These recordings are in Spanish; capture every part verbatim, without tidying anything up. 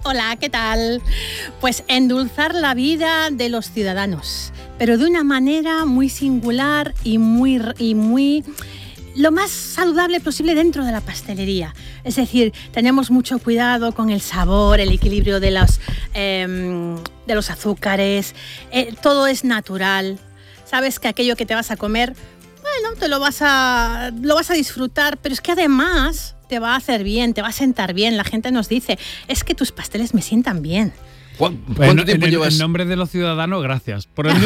Hola, ¿qué tal? Pues endulzar la vida de los ciudadanos, pero de una manera muy singular y muy, y muy lo más saludable posible dentro de la pastelería. Es decir, tenemos mucho cuidado con el sabor, el equilibrio de los, eh, de los azúcares, eh, todo es natural. Sabes que aquello que te vas a comer, bueno, te lo vas a, lo vas a disfrutar, pero es que además te va a hacer bien, te va a sentar bien. La gente nos dice, es que tus pasteles me sientan bien. ¿Cuánto bueno, tiempo en, llevas? En nombre de los ciudadanos, gracias. Por el...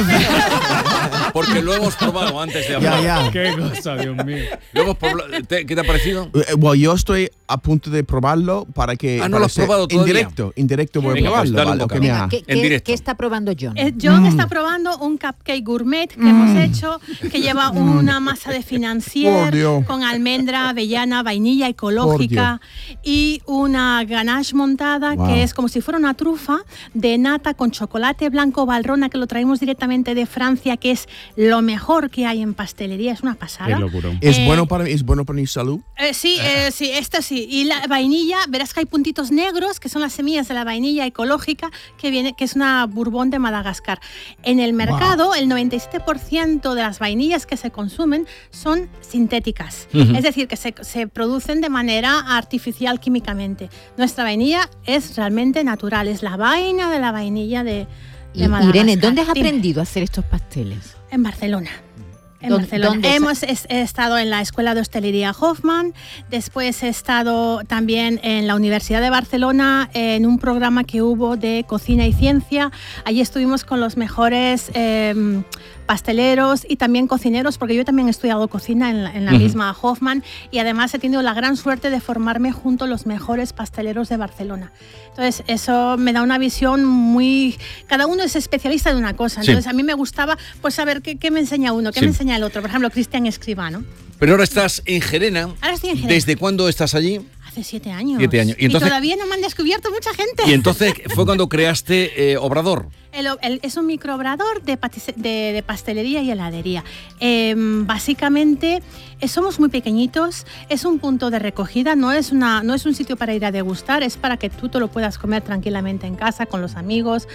Porque lo hemos probado antes de hablar. Ya, ya. Qué cosa, Dios mío. Lo hemos probado. ¿Qué te ha parecido? Eh, Bueno, yo estoy a punto de probarlo para que... Ah, ¿no para lo has ser probado todavía? Indirecto, indirecto voy Venga, a pues probarlo. dale un ¿vale? bocado. Que me ha- Venga, ¿qué, En qué- directo. ¿Qué está probando John? Eh, John Mm. está probando un cupcake gourmet que hemos hecho, que lleva una masa de Por financier Dios. con almendra, avellana, vainilla ecológica y una ganache montada Wow. que es como si fuera una trufa de nata con chocolate blanco Valrhona, que lo traemos directamente de Francia, que es lo mejor que hay en pastelería, es una pasada. Qué locurón. ¿Es, Eh, bueno para, ¿Es bueno para mi salud? Eh, sí, eh, sí, esto sí. Y la vainilla, verás que hay puntitos negros, que son las semillas de la vainilla ecológica, que viene, que es una Bourbon de Madagascar. En el mercado, el noventa y siete por ciento de las vainillas que se consumen son sintéticas. Ujú. Es decir, que se, se producen de manera artificial químicamente. Nuestra vainilla es realmente natural, es la vaina de la vainilla de, Y, de Madagascar. Irene, ¿dónde has Dime. aprendido a hacer estos pasteles? En Barcelona. En ¿Dó- Barcelona. dónde es? Hemos es- he estado en la Escuela de Hostelería Hoffman, después he estado también en la Universidad de Barcelona en un programa que hubo de cocina y ciencia. Allí estuvimos con los mejores eh, pasteleros y también cocineros, porque yo también he estudiado cocina en la, en la Ujú. misma Hoffman, y además he tenido la gran suerte de formarme junto a los mejores pasteleros de Barcelona. Entonces eso me da una visión muy... Cada uno es especialista de una cosa, Sí. entonces a mí me gustaba pues saber qué, qué me enseña uno, qué Sí. me enseña el otro. Por ejemplo, Cristian Escribano. Pero ahora estás en Gerena. Ahora estoy en Jerez. ¿Desde cuándo estás allí? Hace siete años. Siete años. Y Y, entonces- todavía no me han descubierto mucha gente. Y entonces fue cuando creaste eh, Obrador. El- el- es un microobrador de, patice- de, de pastelería y heladería. Eh, básicamente, eh, somos muy pequeñitos, es un punto de recogida, no es, una, no es un sitio para ir a degustar, es para que tú te lo puedas comer tranquilamente en casa, con los amigos.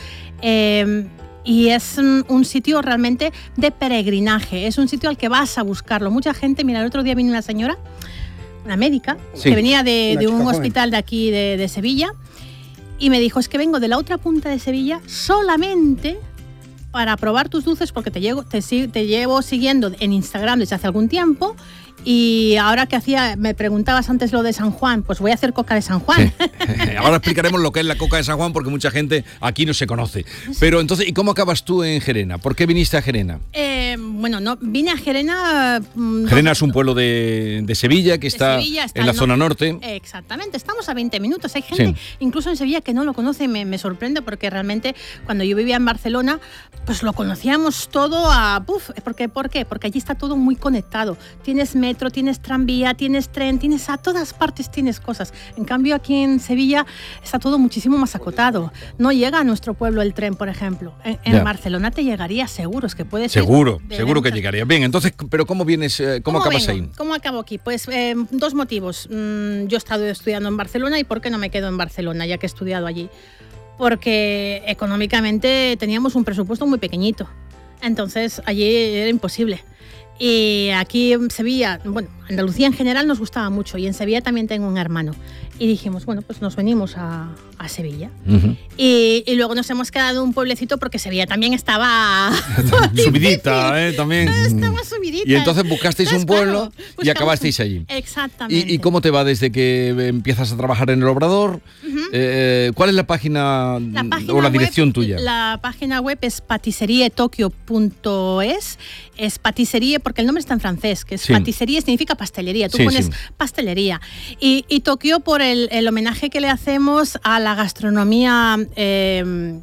Eh, y es un, un sitio realmente de peregrinaje, es un sitio al que vas a buscarlo. Mucha gente, mira, el otro día vino una señora, una médica, Sí. que venía de, Una de un chica joven. hospital de aquí, de, de Sevilla, y me dijo, es que vengo de la otra punta de Sevilla solamente para probar tus dulces, porque te llevo, te, si- te llevo siguiendo en Instagram desde hace algún tiempo, y ahora que hacía, me preguntabas antes lo de San Juan, pues voy a hacer coca de San Juan. Ahora explicaremos lo que es la coca de San Juan, porque mucha gente aquí no se conoce. Pero entonces, ¿y cómo acabas tú en Gerena? ¿Por qué viniste a Gerena? Eh, bueno, no, vine a Gerena... mm, Gerena no- es un pueblo de, de Sevilla que de está, Sevilla, está en la al zona norte. norte. Exactamente, estamos a veinte minutos. Hay gente, Sí. incluso en Sevilla, que no lo conoce y me, me sorprende, porque realmente cuando yo vivía en Barcelona, pues lo conocíamos todo a... Puf, ¿por qué? ¿Por qué? Porque allí está todo muy conectado. Tienes metro, tienes tranvía, tienes tren, tienes a todas partes tienes cosas. En cambio, aquí en Sevilla está todo muchísimo más acotado. No llega a nuestro pueblo el tren, por ejemplo. En, en Ya. Barcelona te llegaría seguro, es que puede ser... Seguro, de seguro que muchas- llegaría. Bien, entonces, ¿pero cómo vienes, eh, cómo, acabas vengo? ahí? ¿Cómo acabo aquí? Pues eh, dos motivos. Mm, yo he estado estudiando en Barcelona, y ¿por qué no me quedo en Barcelona, ya que he estudiado allí? Porque económicamente teníamos un presupuesto muy pequeñito. Entonces allí era imposible. Y aquí en Sevilla, bueno, Andalucía en general nos gustaba mucho, y en Sevilla también tengo un hermano. Y dijimos, bueno, pues nos venimos a, a Sevilla. Ujú. Y, y luego nos hemos quedado en un pueblecito porque Sevilla también estaba... Subidita, ¿eh? También. Estaba subidita. Y entonces buscasteis un Entonces, pueblo claro, y buscamos acabasteis un- allí. Exactamente. ¿Y, y cómo te va desde que empiezas a trabajar en el Obrador? Eh, ¿Cuál es la página, La página o la web- dirección tuya? La página web es patiserietokyo punto es. Es patisserie porque el nombre está en francés, que es Sí. patisserie, significa pastelería. Tú Sí, pones sí. pastelería. Y, y Tokio por el, el homenaje que le hacemos a la gastronomía eh,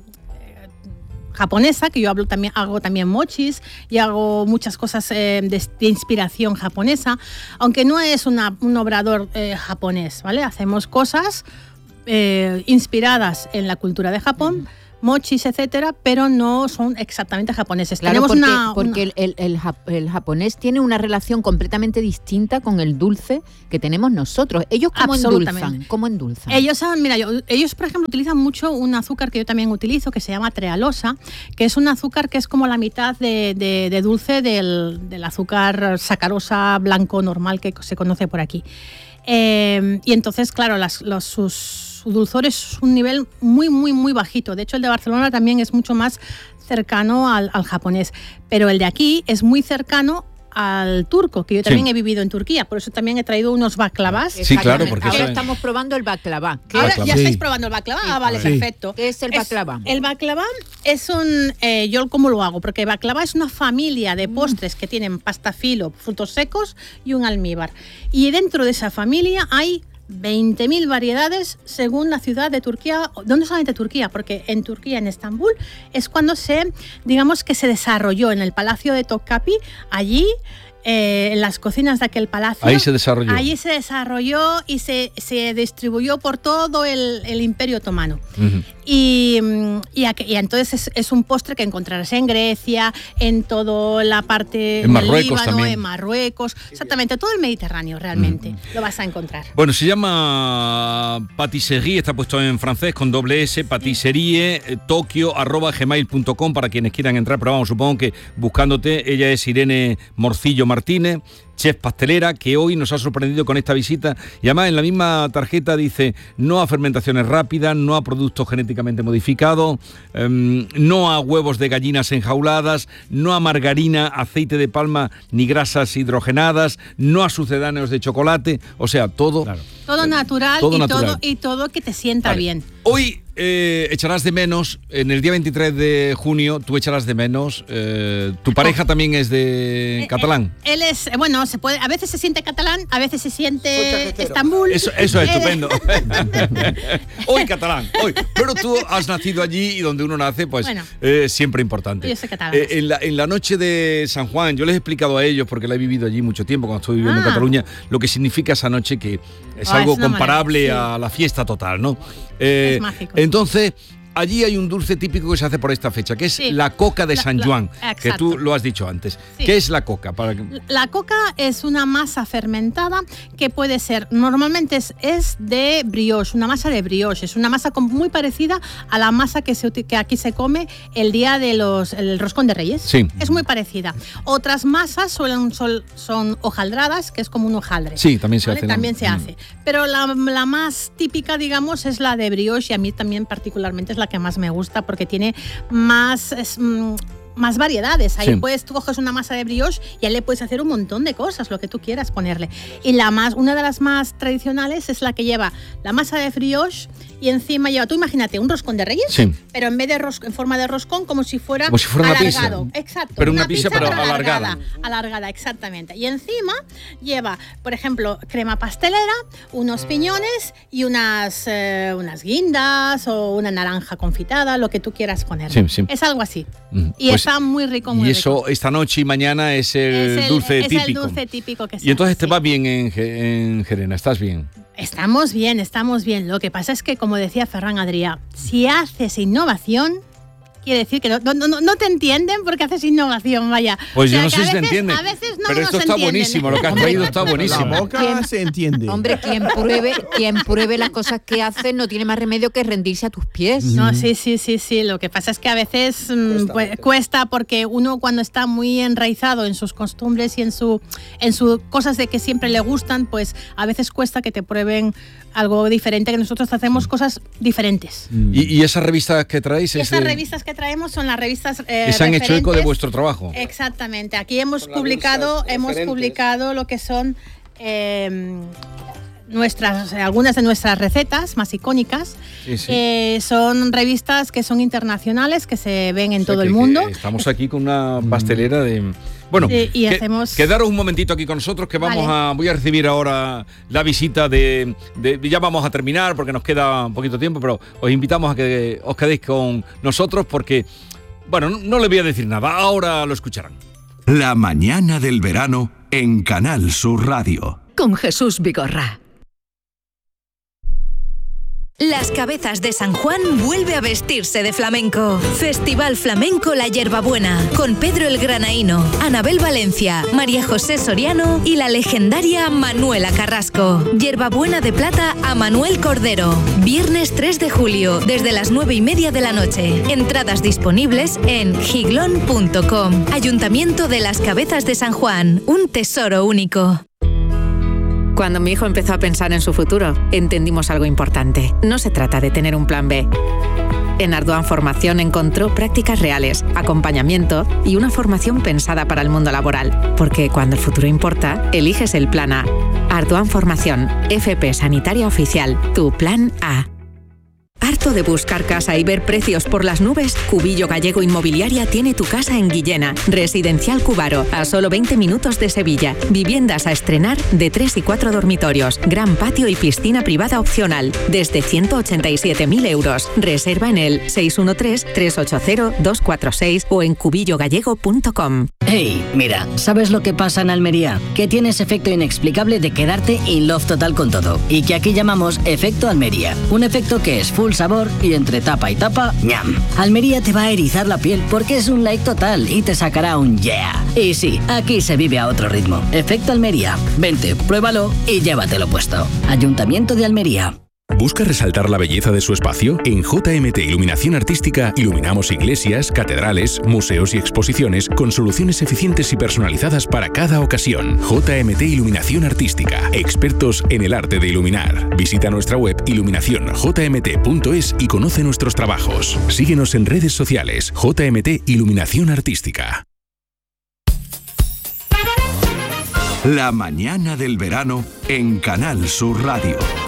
japonesa, que yo hablo también, hago también mochis y hago muchas cosas eh, de, de inspiración japonesa, aunque no es una, un obrador eh, japonés, ¿vale? Hacemos cosas eh, inspiradas en la cultura de Japón, mochis, etcétera, pero no son exactamente japoneses. Claro, Tenemos porque, una, porque una... El, el, el, jap- el japonés tiene una relación completamente distinta con el dulce que tenemos nosotros. Ellos cómo Absolutamente. endulzan, cómo endulzan. Ellos, saben, mira, yo- ellos, por ejemplo, utilizan mucho un azúcar que yo también utilizo, que se llama trealosa, que es un azúcar que es como la mitad de, de- de dulce del, del azúcar sacarosa blanco normal que se conoce por aquí. Eh, y entonces, claro, las, los, sus, su dulzor es un nivel muy, muy, muy bajito. De hecho, el de Barcelona también es mucho más cercano al, al japonés, pero el de aquí es muy cercano al turco, que yo también Sí. he vivido en Turquía, por eso también he traído unos baklavas. Sí, claro, Exactamente. porque Ahora eso- estamos probando el baklava. ¿Qué, Ahora Baklava. ya Sí. estáis probando el baklava. Ah, vale, Sí. perfecto. ¿Qué es el baklava? el baklava es un... eh, yo cómo lo hago, porque baklava es una familia de postres que tienen pasta filo, frutos secos y un almíbar. Y dentro de esa familia hay veinte mil variedades según la ciudad de Turquía, no solamente Turquía, porque en Turquía, en Estambul, es cuando se, digamos que se desarrolló en el Palacio de Topkapi, allí... eh, en las cocinas de aquel palacio. Ahí se desarrolló. Allí se desarrolló y se, se distribuyó por todo el, el Imperio Otomano. Ujú. Y, mm, y, aqu- y entonces es, es un postre que encontrarás en Grecia, en toda la parte En del Marruecos Líbano, también. en Marruecos, exactamente, todo el Mediterráneo realmente lo vas a encontrar. Bueno, se llama Patisserie, está puesto en francés con doble S, patisserie eh, tokio arroba gmail punto com para quienes quieran entrar, pero vamos, supongo que buscándote, ella es Irene Morcillo Martínez, chef pastelera, que hoy nos ha sorprendido con esta visita y además en la misma tarjeta dice no a fermentaciones rápidas, no a productos genéticamente modificados, em, no a huevos de gallinas enjauladas, no a margarina, aceite de palma ni grasas hidrogenadas, no a sucedáneos de chocolate, o sea, todo... Claro. Todo natural, todo y, natural. Todo, y todo que te sienta Vale. bien. Hoy eh, echarás de menos, en el día veintitrés de junio, tú echarás de menos, eh, tu pareja también es de Eh, catalán. eh, Él es, eh, bueno, se puede, a veces se siente catalán, a veces se siente Estambul. Eso, eso es Eh, estupendo. Hoy catalán, hoy. Pero tú has nacido allí y donde uno nace, pues Bueno. eh, siempre importante. Yo soy catalana, Eh, sí. en, la, en la noche de San Juan, yo les he explicado a ellos, porque la he vivido allí mucho tiempo, cuando estuve viviendo en Ah. Cataluña, lo que significa esa noche, que es Ah, algo es una comparable maravilla, sí. a la fiesta total, ¿no? Eh, Es mágico. Entonces... Allí hay un dulce típico que se hace por esta fecha, que es Sí. la coca de La- San la- Juan, que exacto. tú lo has dicho antes. Sí. ¿Qué es la coca? Para que- La coca es una masa fermentada que puede ser, normalmente es, es de brioche, una masa de brioche, es una masa como muy parecida a la masa que, se, uti- que aquí se come el día de los el roscón de Reyes. Sí. Es muy parecida. Otras masas suelen, sol- son hojaldradas, que es como un hojaldre. Sí, también se ¿Vale? hace, ¿no? También se Mm. hace. Pero la, la más típica, digamos, es la de brioche y a mí también particularmente es la que más me gusta porque tiene más... es, mm, más variedades. Ahí Sí. puedes, tú coges una masa de brioche y ahí le puedes hacer un montón de cosas, lo que tú quieras ponerle. Y la más, una de las más tradicionales es la que lleva la masa de brioche y encima lleva, tú imagínate, un roscón de Reyes, Sí. pero en vez de ros- en forma de roscón, como si fuera, Como si fuera una pizza. alargado. Exacto. Pero una pizza, pero alargada. Alargada, exactamente. Y encima lleva, por ejemplo, crema pastelera, unos piñones y unas, eh, unas guindas o una naranja confitada, lo que tú quieras poner. Sí, sí. Es algo así. Mm, Y pues- está muy rico, muy Y rico. eso esta noche y mañana es el, Es el- dulce es el típico. dulce típico que se Y entonces hace, te sí. va bien en, Ge- en Gerena, ¿estás bien? Estamos bien, estamos bien. Lo que pasa es que, como decía Ferran Adrià, si haces innovación, quiere decir que no, no, no, no te entienden porque haces innovación, vaya. Pues O sea, yo no que sé a si te veces- entienden. A veces no pero nos esto está entienden. buenísimo, lo que has traído está La buenísimo. boca se entiende. Hombre, quien pruebe, quien pruebe las cosas que hace no tiene más remedio que rendirse a tus pies. No, sí, sí, sí, sí. Lo que pasa es que a veces mm, cuesta, pues, cuesta porque uno cuando está muy enraizado en sus costumbres y en su, en sus cosas de que siempre le gustan, pues a veces cuesta que te prueben algo diferente, que nosotros hacemos cosas diferentes. ¿Y, y esas revistas que traéis? Y es estas de- revistas que traemos son las revistas eh, que se han hecho eco de referentes. vuestro trabajo. Exactamente. Aquí hemos publicado, hemos publicado lo que son eh, nuestras, eh, algunas de nuestras recetas más icónicas. Sí, sí. Eh, son revistas que son internacionales, que se ven en O sea, todo que- el mundo. que estamos aquí con una pastelera de... Bueno, Sí, y que- hacemos- quedaros un momentito aquí con nosotros que vamos Vale. a... Voy a recibir ahora la visita de, de... Ya vamos a terminar porque nos queda un poquito de tiempo, pero os invitamos a que os quedéis con nosotros porque... Bueno, no, no les voy a decir nada, ahora lo escucharán. La mañana del verano en Canal Sur Radio. Con Jesús Vigorra. Las Cabezas de San Juan vuelve a vestirse de flamenco. Festival Flamenco La Hierbabuena, con Pedro el Granaíno, Anabel Valencia, María José Soriano y la legendaria Manuela Carrasco. Hierbabuena de plata a Manuel Cordero. Viernes tres de julio, desde las nueve y media de la noche. Entradas disponibles en giglón punto com. Ayuntamiento de Las Cabezas de San Juan, un tesoro único. Cuando mi hijo empezó a pensar en su futuro, entendimos algo importante. No se trata de tener un plan be. En Ardoan Formación encontró prácticas reales, acompañamiento y una formación pensada para el mundo laboral. Porque cuando el futuro importa, eliges el plan A. Ardoan Formación, F P Sanitaria Oficial, tu plan A. ¿Harto de buscar casa y ver precios por las nubes? Cubillo Gallego Inmobiliaria tiene tu casa en Guillena. Residencial Cubaro, a solo veinte minutos de Sevilla. Viviendas a estrenar de tres y cuatro dormitorios. Gran patio y piscina privada opcional. Desde ciento ochenta y siete mil euros. Reserva en el seis uno tres, tres ocho cero, dos cuatro seis o en cubillo gallego punto com. Hey, mira, ¿sabes lo que pasa en Almería? Que tienes efecto inexplicable de quedarte in love total con todo. Y que aquí llamamos efecto Almería. Un efecto que es full sabor y entre tapa y tapa, ñam. Almería te va a erizar la piel porque es un like total y te sacará un yeah. Y sí, aquí se vive a otro ritmo. Efecto Almería. Vente, pruébalo y llévatelo puesto. Ayuntamiento de Almería. ¿Busca resaltar la belleza de su espacio? En J M T Iluminación Artística iluminamos iglesias, catedrales, museos y exposiciones con soluciones eficientes y personalizadas para cada ocasión. J M T Iluminación Artística, expertos en el arte de iluminar. Visita nuestra web iluminación j m t punto es y conoce nuestros trabajos. Síguenos en redes sociales. J M T Iluminación Artística. La mañana del verano en Canal Sur Radio.